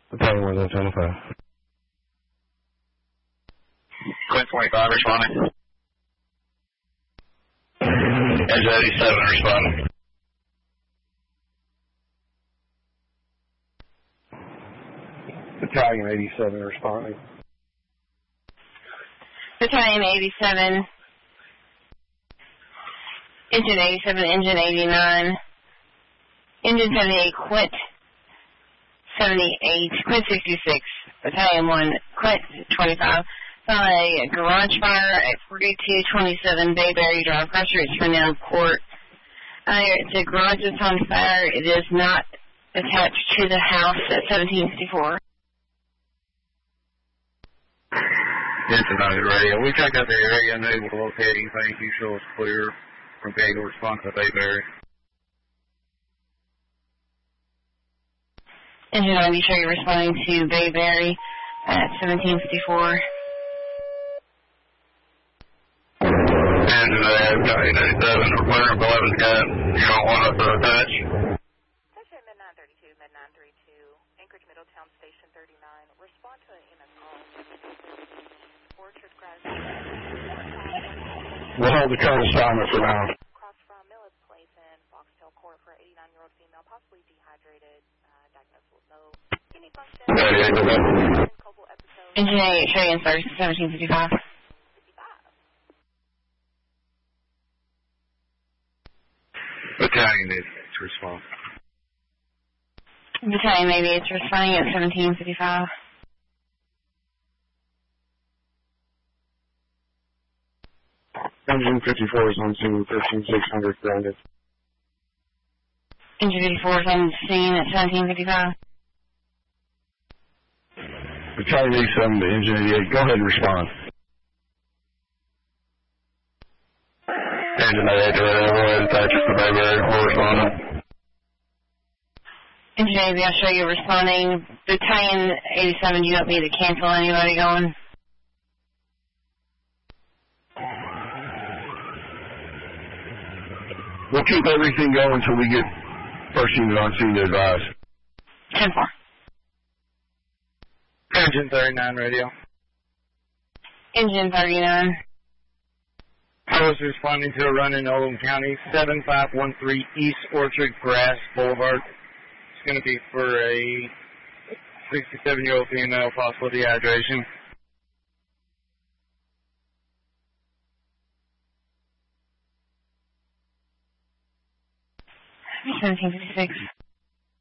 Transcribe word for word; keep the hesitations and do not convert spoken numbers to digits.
Battalion one twenty-five. Quinn twenty-five responding. Engine eighty-seven responding. Battalion eighty-seven responding. Battalion eighty-seven. Engine eighty-seven, engine eighty-nine. Engine seventy-eight, Quint seventy-eight, Quint sixty-six. Battalion one, Quint twenty-five. Found a garage fire at forty-two twenty-seven Bayberry Drive, Cross Street, Springdale Court. Uh, the garage is on fire. It is not attached to the house at seventeen fifty-four. Internet radio. We checked out the area and able to locate anything. You show us clear from Gagel response to Bayberry. Engine ninety, show you're responding to Bayberry at seventeen fifty-four. Engine eighty-seven, we're clear up eleven cat. You don't want us to attach? Station mid nine thirty-two, mid nine thirty-two, Anchorage Middletown Station thirty-nine. Respond to an E M S call. Orchard Grass. We'll hold the current assignment for now. Across from Millis Place in Foxtail Court for an eighty-nine-year-old female, possibly dehydrated, uh, diagnosed with no kidney function. Engine eight, show you in service, seventeen fifty-five. Battalion is to respond. Battalion maybe it's responding at seventeen fifty-five. Engine fifty-four is on scene, thirteen six hundred grounded. Engine fifty-four is on scene at seventeen fifty-five. Battalion eighty-seven to engine eighty-eight, go ahead and respond. Engine eighty-eight to radio, go ahead and attach us to Bayberry, corresponding. Engine eighty, I'll show you responding. Battalion eighty-seven, do you want me to cancel anybody going? We'll keep everything going until we get first unit on scene to advise. ten four. Engine thirty-nine radio. Engine thirty-nine. I was responding to a run in Oldham County, seven five one three East Orchard Grass Boulevard. It's going to be for a sixty-seven-year-old female, possible dehydration. seventeen fifty-six.